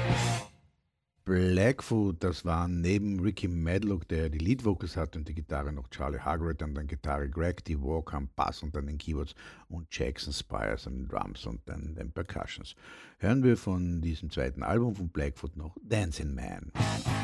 Blackfoot, das waren neben Ricky Medlock, der ja die Lead-Vocals hat und die Gitarre, noch Charlie Hargrett an der Gitarre, Greg DeVoe am Bass und an den Keyboards und Jackson Spires an den Drums und dann den Percussions. Hören wir von diesem zweiten Album von Blackfoot noch Dancing Man.